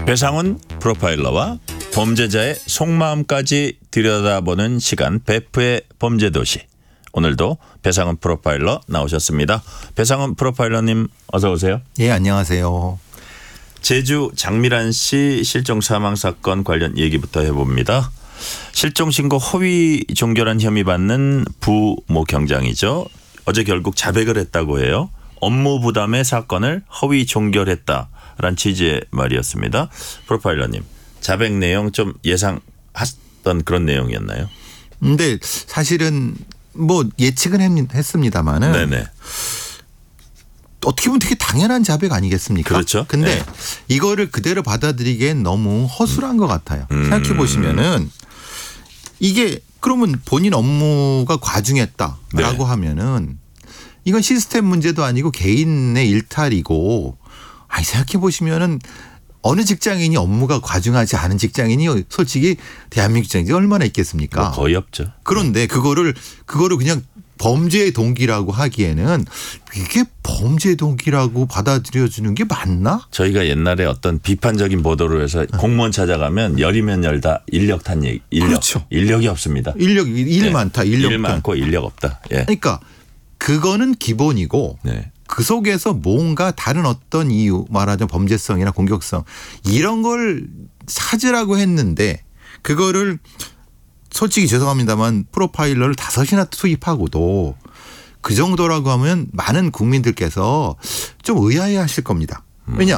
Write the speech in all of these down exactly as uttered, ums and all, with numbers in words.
배상훈 프로파일러와 범죄자의 속마음까지 들여다보는 시간, 베프의 범죄도시. 오늘도 배상훈 프로파일러 나오셨습니다. 배상훈 프로파일러님 어서 오세요. 예, 안녕하세요. 제주 장미란 씨 실종 사망 사건 관련 얘기부터 해봅니다. 실종 신고 허위 종결한 혐의 받는 부모 경장이죠. 어제 결국 자백을 했다고 해요. 업무 부담의 사건을 허위 종결했다라는 취지의 말이었습니다. 프로파일러님, 자백 내용 좀 예상했던 그런 내용이었나요? 근데 사실은 뭐 예측은 했습니다마는 네네. 어떻게 보면 되게 당연한 자백 아니겠습니까? 그렇죠. 근데 네. 이거를 그대로 받아들이기엔 너무 허술한 것 같아요. 음. 생각해 보시면은 이게 그러면 본인 업무가 과중했다라고 네. 하면은 이건 시스템 문제도 아니고 개인의 일탈이고, 아니 생각해 보시면은 어느 직장인이 업무가 과중하지 않은 직장인이 솔직히 대한민국 직장인이 얼마나 있겠습니까? 뭐 거의 없죠. 그런데 그거를 그거를 그냥 범죄의 동기라고 하기에는 이게 범죄의 동기라고 받아들여주는 게 맞나? 저희가 옛날에 어떤 비판적인 보도를 해서 공무원 찾아가면 열이면 열다 인력 탄 얘기. 인력. 그렇죠. 인력이 없습니다. 인력 일 네. 많다. 인력 일 많고 인력 없다. 예. 그러니까 그거는 기본이고 네. 그 속에서 뭔가 다른 어떤 이유, 말하자면 범죄성이나 공격성 이런 걸 찾으라고 했는데 그거를 솔직히 죄송합니다만 프로파일러를 다섯이나 투입하고도 그 정도라고 하면 많은 국민들께서 좀 의아해 하실 겁니다. 왜냐?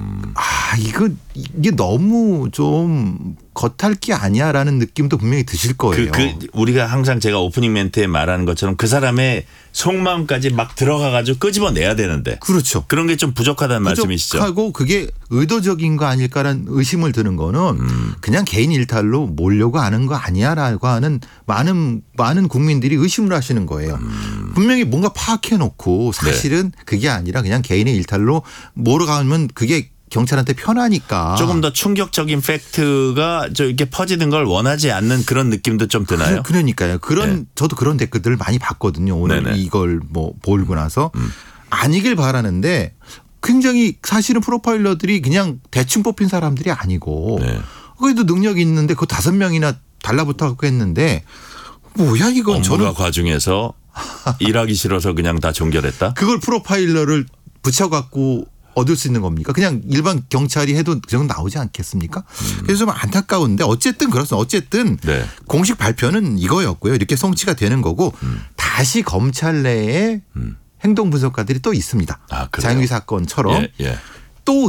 아, 이거, 이게 너무 좀 겉핥기 아니야라는 느낌도 분명히 드실 거예요. 그, 그 우리가 항상 제가 오프닝 멘트에 말하는 것처럼 그 사람의 속마음까지 막 들어가가지고 끄집어내야 되는데. 그렇죠. 그런 게 좀 부족하다는 말씀이시죠. 부족하고 그게 의도적인 거 아닐까라는 의심을 드는 거는 음. 그냥 개인 일탈로 몰려고 하는 거 아니야라고 하는 많은 많은 국민들이 의심을 하시는 거예요. 음. 분명히 뭔가 파악해 놓고 사실은 네. 그게 아니라 그냥 개인의 일탈로 몰아가면 그게 경찰한테 편하니까. 조금 더 충격적인 팩트가 저 이렇게 퍼지는 걸 원하지 않는 그런 느낌도 좀 드나요? 그러니까요. 그런 네. 저도 그런 댓글들을 많이 봤거든요. 오늘 네네. 이걸 뭐 보고 나서 음. 아니길 바라는데 굉장히 사실은 프로파일러들이 그냥 대충 뽑힌 사람들이 아니고 네. 그래도 능력이 있는데 그 다섯 명이나 달라붙어 갖고 했는데 뭐야 이건. 업무가 저는 과중해서 일하기 싫어서 그냥 다 종결했다? 그걸 프로파일러를 붙여갖고 얻을 수 있는 겁니까? 그냥 일반 경찰이 해도 그 정도 나오지 않겠습니까? 음. 그래서 좀 안타까운데 어쨌든 그렇습니다. 어쨌든 네. 공식 발표는 이거였고요. 이렇게 성취가 되는 거고 음. 다시 검찰 내에 음. 행동 분석가들이 또 있습니다. 아, 장유기 사건처럼. 예, 예.